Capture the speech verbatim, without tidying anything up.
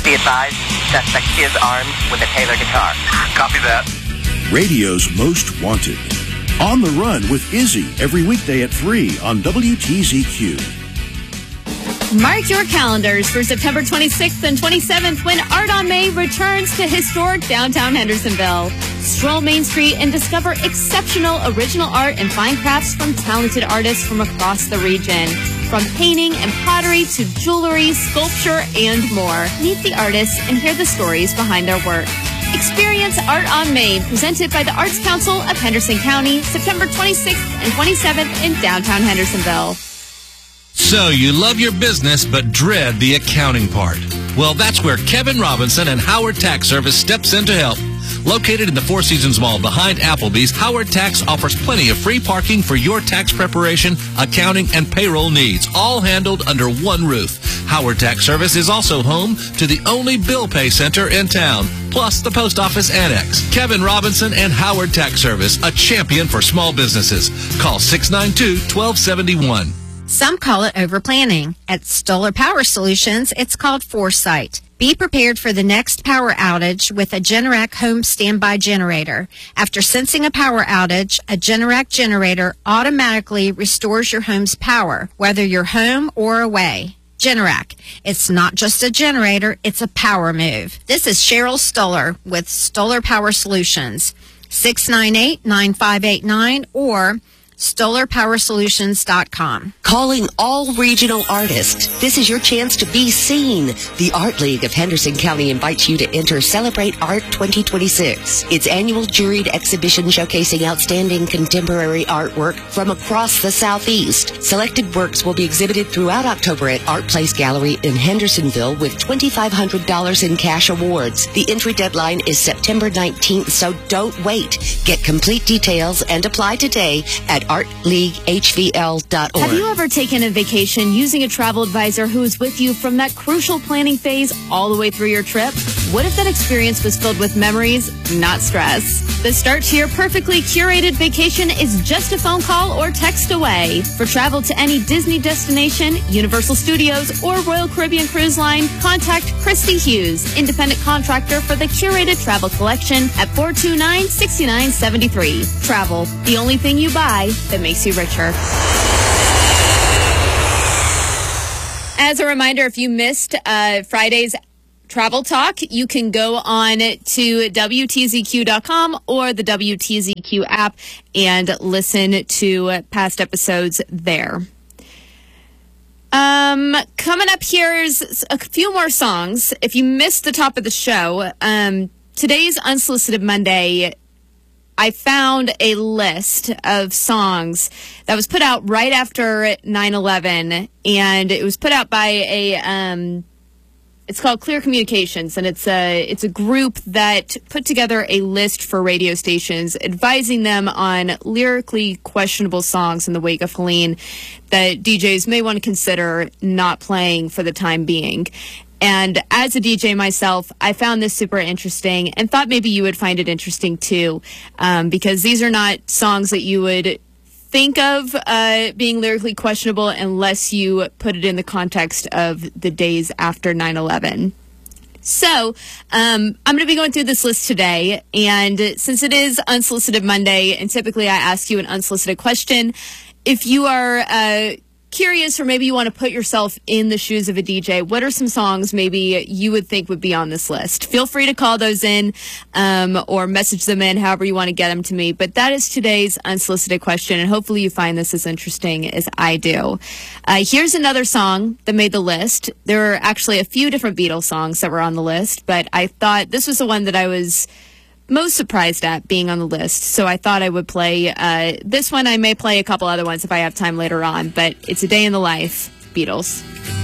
Be advised, suspect is armed with a Taylor guitar. Copy that. Radio's Most Wanted. On the Run with Izzy every weekday at three on W T Z Q. Mark your calendars for September twenty-sixth and twenty-seventh when Art on May returns to historic downtown Hendersonville. Stroll Main Street and discover exceptional original art and fine crafts from talented artists from across the region. From painting and pottery to jewelry, sculpture, and more. Meet the artists and hear the stories behind their work. Experience Art on Main, presented by the Arts Council of Henderson County, September twenty-sixth and twenty-seventh in downtown Hendersonville. So you love your business but dread the accounting part. Well, that's where Kevin Robinson and Howard Tax Service steps in to help. Located in the Four Seasons Mall behind Applebee's, Howard Tax offers plenty of free parking for your tax preparation, accounting, and payroll needs, all handled under one roof. Howard Tax Service is also home to the only bill pay center in town, plus the post office annex. Kevin Robinson and Howard Tax Service, a champion for small businesses. Call six nine two, one two seven one. Some call it overplanning. At Stoller Power Solutions, it's called foresight. Be prepared for the next power outage with a Generac home standby generator. After sensing a power outage, a Generac generator automatically restores your home's power, whether you're home or away. Generac. It's not just a generator, it's a power move. This is Cheryl Stoller with Stoller Power Solutions. six nine eight, nine five eight nine or Stoller Power Solutions dot com. Calling all regional artists. This is your chance to be seen. The Art League of Henderson County invites you to enter Celebrate Art twenty twenty-six. Its annual juried exhibition showcasing outstanding contemporary artwork from across the Southeast. Selected works will be exhibited throughout October at Art Place Gallery in Hendersonville with two thousand five hundred dollars in cash awards. The entry deadline is September nineteenth, so don't wait. Get complete details and apply today at art league h v l dot org. Have you ever taken a vacation using a travel advisor who is with you from that crucial planning phase all the way through your trip? What if that experience was filled with memories, not stress? The start to your perfectly curated vacation is just a phone call or text away. For travel to any Disney destination, Universal Studios, or Royal Caribbean Cruise Line, contact Christy Hughes, independent contractor for the curated travel collection at four two nine, six nine seven three. Travel, the only thing you buy that makes you richer. As a reminder, if you missed uh, Friday's Travel Talk, you can go on to W T Z Q dot com or the W T Z Q app and listen to past episodes there. Um, coming up here is a few more songs. If you missed the top of the show, um, today's Unsolicited Monday, I found a list of songs that was put out right after nine eleven, and it was put out by a, um, it's called Clear Communications, and it's a, it's a group that put together a list for radio stations advising them on lyrically questionable songs in the wake of Helene that D Js may want to consider not playing for the time being. And as a D J myself, I found this super interesting and thought maybe you would find it interesting too, um, because these are not songs that you would think of uh, being lyrically questionable unless you put it in the context of the days after nine eleven. So um, I'm going to be going through this list today, and since it is Unsolicited Monday, and typically I ask you an unsolicited question, if you are uh, curious or maybe you want to put yourself in the shoes of a D J, what are some songs maybe you would think would be on this list? Feel free to call those in um, or message them in, however you want to get them to me. But that is today's unsolicited question, and hopefully you find this as interesting as I do. Uh, here's another song that made the list. There were actually a few different Beatles songs that were on the list, but I thought this was the one that I was most surprised at being on the list, so I thought I would play uh, this one. I may play a couple other ones if I have time later on, but it's A Day in the Life, Beatles.